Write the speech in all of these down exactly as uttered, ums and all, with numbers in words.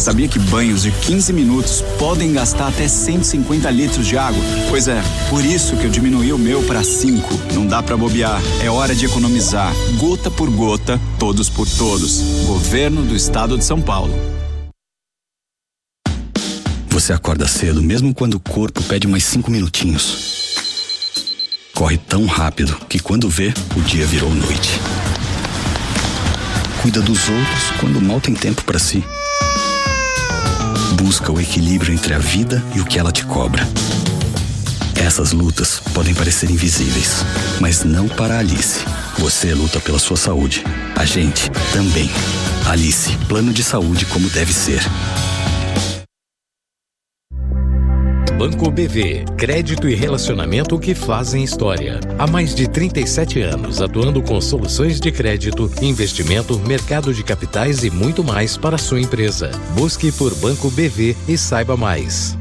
Sabia que banhos de quinze minutos podem gastar até cento e cinquenta litros de água? Pois é, por isso que eu diminuí o meu para cinco. Não dá para bobear, é hora de economizar. Gota por gota, todos por todos. Governo do Estado de São Paulo. Você acorda cedo, mesmo quando o corpo pede mais cinco minutinhos. Corre tão rápido que quando vê, o dia virou noite. Cuida dos outros quando mal tem tempo para si. Busca o equilíbrio entre a vida e o que ela te cobra. Essas lutas podem parecer invisíveis, mas não para a Alice. Você luta pela sua saúde. A gente também. Alice, plano de saúde como deve ser. Banco B V, crédito e relacionamento que fazem história. Há mais de trinta e sete anos, atuando com soluções de crédito, investimento, mercado de capitais e muito mais para a sua empresa. Busque por Banco B V e saiba mais.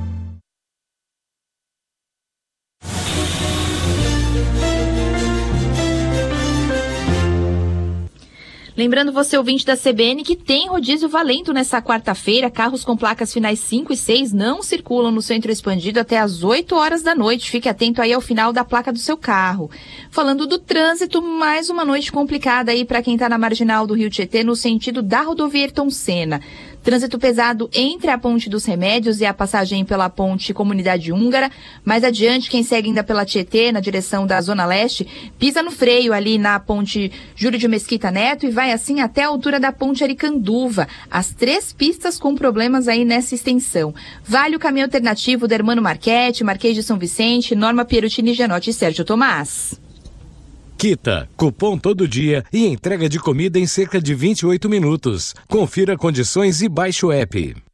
Lembrando você, ouvinte da C B N, que tem rodízio valendo nessa quarta-feira. Carros com placas finais cinco e seis não circulam no centro expandido até às oito horas da noite. Fique atento aí ao final da placa do seu carro. Falando do trânsito, mais uma noite complicada aí para quem está na marginal do Rio Tietê, no sentido da rodovia Ayrton Senna. Trânsito pesado entre a Ponte dos Remédios e a passagem pela Ponte Comunidade Húngara. Mais adiante, quem segue ainda pela Tietê, na direção da Zona Leste, pisa no freio ali na Ponte Júlio de Mesquita Neto e vai assim até a altura da Ponte Aricanduva. As três pistas com problemas aí nessa extensão. Vale o caminho alternativo da Hermano Marchetti, Marquês de São Vicente, Norma Pierutini Gianotti e Sérgio Tomás. Quita, cupom todo dia e entrega de comida em cerca de vinte e oito minutos. Confira condições e baixe o app.